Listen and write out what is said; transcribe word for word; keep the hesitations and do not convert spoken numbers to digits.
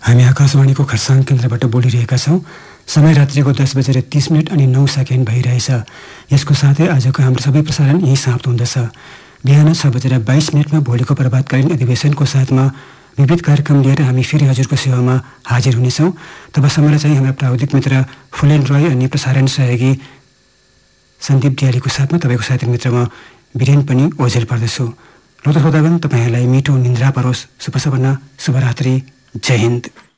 हामी आकाशवाणीको खरसाङ केन्द्रबाट बोलिरहेका छौँ। समय रात्रिको दस बजेर तीस मिनट अनि नौ सेकेन्ड भइरहेछ। यसको साथै आजको हाम्रो सबै प्रसारण यही समाप्त हुँदछ। बिहान छ बजेर बाइस मिनटमा भोलिको प्रभातकालीन अधिवेशनको साथमा विविध कार्यक्रम लिएर हामी फेरि हजुरको सेवामा हाजिर हुनेछौँ। तबसम्मलाई चाहिँ हाम्रा प्राविधिक मित्र फुलेन रोय अनि प्रसारण सहयोगी सन्दीप दियालीको साथमा तपाईँको साथी मित्रमा वीरेन पनि ओझेल पर्दछु। श्रोता श्रोतागण, तपाईँहरूलाई मिठो निन्द्रा परोस्। शुभ सपना, शुभरात्रि, जय हिन्द।